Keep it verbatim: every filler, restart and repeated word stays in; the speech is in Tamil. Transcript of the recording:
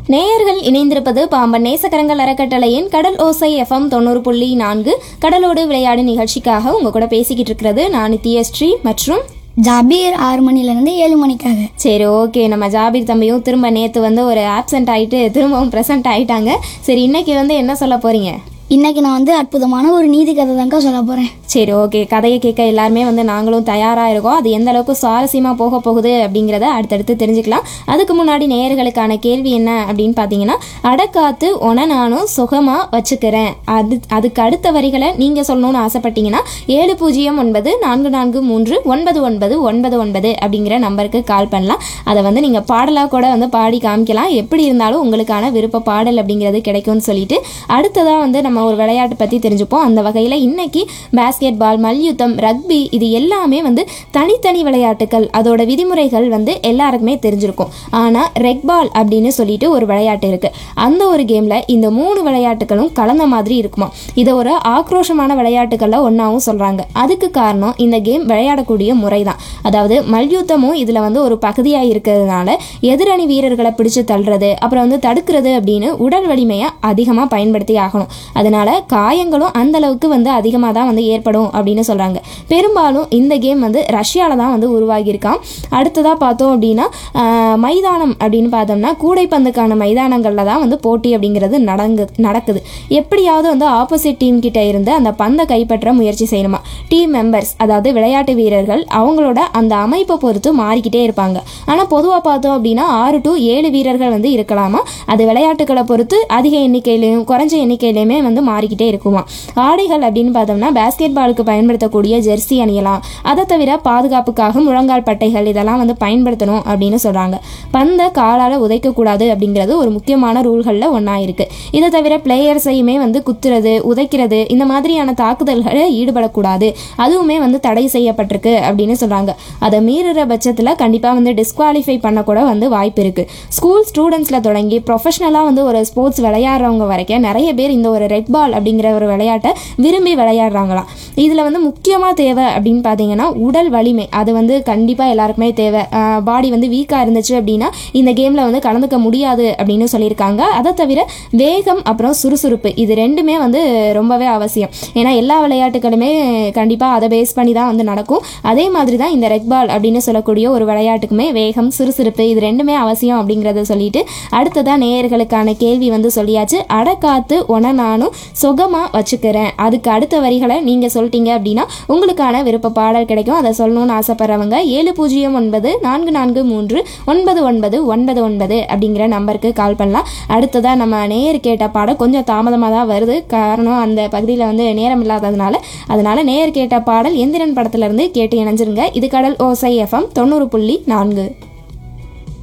நேயர்கள் இணைந்திருப்பது பாம்பன் நேசக்கரங்கள் அறக்கட்டளையின் கடல் ஓசை எஃப்எம் தொண்ணூறு புள்ளி நான்கு கடலோடு விளையாடு நிகழ்ச்சிக்காக உங்க கூட பேசிக்கிட்டு இருக்கிறது நான் நித்யஸ்ரீ மற்றும் ஜாபீர். ஆறு மணிலேருந்து ஏழு மணிக்காக. சரி, ஓகே. நம்ம ஜாபீர் தம்பியும் திரும்ப நேற்று வந்து ஒரு ஆப்சென்ட் ஆகிட்டு திரும்பவும் ப்ரெசென்ட் ஆகிட்டாங்க. சரி, இன்னைக்கு வந்து என்ன சொல்ல போறீங்க? இன்னைக்கு நான் வந்து அற்புதமான ஒரு நீதி கதை தாங்க சொல்ல போகிறேன். சரி, ஓகே. கதையை கேட்க எல்லாருமே வந்து நாங்களும் தயாராக இருக்கோம். அது எந்த அளவுக்கு சுவாரஸ்யமாக போக போகுது அப்படிங்கிறத அடுத்தடுத்து தெரிஞ்சுக்கலாம். அதுக்கு முன்னாடி நேயர்களுக்கான கேள்வி என்ன அப்படின்னு பார்த்தீங்கன்னா, அடக்காத்து ஒன நானும் சுகமாக வச்சுக்கிறேன், அது அதுக்கு அடுத்த வரிகளை நீங்கள் சொல்லணும்னு ஆசைப்பட்டீங்கன்னா ஏழு பூஜ்ஜியம் ஒன்பது நான்கு நான்கு மூன்று ஒன்பது ஒன்பது ஒன்பது ஒன்பது அப்படிங்கிற நம்பருக்கு கால் பண்ணலாம். அதை வந்து நீங்கள் பாடலாக கூட வந்து பாடி காமிக்கலாம். எப்படி இருந்தாலும் உங்களுக்கான விருப்ப பாடல் அப்படிங்கிறது கிடைக்கும்னு சொல்லிட்டு அடுத்ததாக வந்து நம்ம ஒரு விளையாட்டு பற்றி தெரிஞ்சுப்போம். அந்த வகையில் இன்னைக்கு பேஸ்கெட் பால், மல்யுத்தம், ரக்பி இது எல்லாமே வந்து தனித்தனி விளையாட்டுகள். அதோட விதிமுறைகள் வந்து எல்லாருக்குமே தெரிஞ்சிருக்கும். ஆனால் ரெக் பால் அப்படின்னு சொல்லிட்டு ஒரு விளையாட்டு இருக்குது. அந்த ஒரு கேமில் இந்த மூணு விளையாட்டுகளும் கலந்த மாதிரி இருக்குமா. இதை ஒரு ஆக்ரோஷமான விளையாட்டுகளில் ஒன்றாவும் சொல்கிறாங்க. அதுக்கு காரணம் இந்த கேம் விளையாடக்கூடிய முறை தான். அதாவது மல்யுத்தமும் இதில் வந்து ஒரு பகுதியாக இருக்கிறதுனால எதிரணி வீரர்களை பிடிச்சு தள்ளுறது, அப்புறம் வந்து தடுக்கிறது அப்படின்னு உடல் வலிமையை அதிகமாக பயன்படுத்தி ஆகணும். அதனால காயங்களும் அந்த அளவுக்கு வந்து அதிகமாக தான் வந்து ஏற்படும் அப்படின்னு சொல்கிறாங்க. பெரும்பாலும் இந்த கேம் வந்து ரஷ்யாவில் தான் வந்து உருவாகியிருக்கான். அடுத்ததாக பார்த்தோம் அப்படின்னா மைதானம் அப்படின்னு பார்த்தோம்னா கூடைப்பந்துக்கான மைதானங்களில் தான் வந்து போட்டி அப்படிங்கிறது நடங்கு நடக்குது எப்படியாவது வந்து ஆப்போசிட் டீம் கிட்ட இருந்து அந்த பந்தை கைப்பற்ற முயற்சி செய்யணுமா. டீம் மெம்பர்ஸ், அதாவது விளையாட்டு வீரர்கள், அவங்களோட அந்த அமைப்பை பொறுத்து மாறிக்கிட்டே இருப்பாங்க. ஆனால் பொதுவாக பார்த்தோம் அப்படின்னா ஆறு டு ஏழு வீரர்கள் வந்து இருக்கலாமா. அது விளையாட்டுகளை பொறுத்து அதிக எண்ணிக்கையிலையும் குறைஞ்ச எண்ணிக்கையிலையுமே வந்து மாறிக்கிட்டே இருக்குமா. ஆடைகள் அப்படின்னு பார்த்தோம்னா பேஸ்கெட் பாலுக்கு பயன்படுத்தக்கூடிய ஜெர்சி அணியலாம். அதை தவிர பாதுகாப்புக்காக முழங்கால் பட்டைகள் இதெல்லாம் வந்து பயன்படுத்தணும் அப்படின்னு சொல்றாங்க. பந்தை காலால் உதைக்கக்கூடாது அப்படிங்கிறது ஒரு முக்கியமான ரூல்களில் ஒன்றா இருக்கு. இதை தவிர பிளேயர்ஸையுமே வந்து குத்துறது, உதைக்கிறது இந்த மாதிரியான தாக்குதல்களை ஈடுபடக்கூடாது, அதுவுமே வந்து தடை செய்யப்பட்டிருக்கு அப்படின்னு சொல்றாங்க. அதை மீறுற பட்சத்தில் கண்டிப்பாக வந்து டிஸ்குவாலிஃபை பண்ணக்கூட வந்து வாய்ப்பு இருக்கு. ஸ்கூல் ஸ்டூடெண்ட்ஸில் தொடங்கி ப்ரொஃபஷனலாக வந்து ஒரு ஸ்போர்ட்ஸ் விளையாடுறவங்க வரைக்கும் நிறைய பேர் இந்த ஒரு ரெட் பால் அப்படிங்கிற ஒரு விளையாட்டை விரும்பி விளையாடுறாங்களாம். இதில் வந்து முக்கியமாக தேவை அப்படின்னு பார்த்தீங்கன்னா உடல் வலிமை. அது வந்து கண்டிப்பாக எல்லாருக்குமே தேவை. பாடி வந்து வீக்காக இருந்துச்சு அப்படின்னா இந்த கேமில் வந்து கலந்துக்க முடியாது அப்படின்னு சொல்லியிருக்காங்க. அதை தவிர வேகம் அப்புறம் சுறுசுறுப்பு இது ரெண்டுமே வந்து ரொம்பவே அவசியம். ஏன்னா எல்லா விளையாட்டுகளுமே கண்டிப்பாக அதை பேஸ் பண்ணி தான் வந்து நடக்கும். அதே மாதிரி தான் இந்த ரெக் பால் அப்படின்னு சொல்லக்கூடிய ஒரு விளையாட்டுக்குமே வேகம், சுறுசுறுப்பு இது ரெண்டுமே அவசியம் அப்படிங்கிறத சொல்லிட்டு அடுத்ததான் நேயர்களுக்கான கேள்வி வந்து சொல்லியாச்சு. அடக்காத்து ஒன நானும் சுகமாக வச்சுக்கிறேன், அதுக்கு அடுத்த வரிகளை நீங்கள் சொல்லிட்டீங்க அப்படின்னா உங்களுக்கான விருப்ப பாடல் கிடைக்கும். அதை சொல்லணும்னு ஆசைப்படுறவங்க ஏழு பூஜ்ஜியம் ஒன்பது நான்கு நான்கு மூன்று ஒன்பது ஒன்பது ஒன்பது ஒன்பது அப்படிங்கிற நம்பருக்கு கால் பண்ணலாம். அடுத்ததாக நம்ம நேயர் கேட்ட பாடல் கொஞ்சம் தாமதமாக தான் வருது. காரணம் அந்த பகுதியில் வந்து நேரம் இல்லாததுனால. அதனால நேயர் கேட்ட பாடல் எந்திரன் படத்துல இருந்து கேட்டு இணைஞ்சிருங்க. இது கடல் ஓசை எஃப்எம் தொண்ணூறு புள்ளி நான்கு.